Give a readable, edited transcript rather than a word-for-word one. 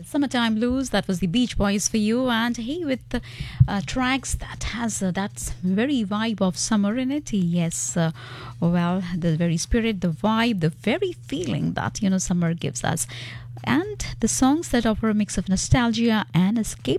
Summertime Blues. That was the Beach Boys for you. And hey, with the tracks that has that very vibe of summer in it. Yes, well, the very spirit, the vibe, the very feeling that summer gives us. And the songs that offer a mix of nostalgia and escape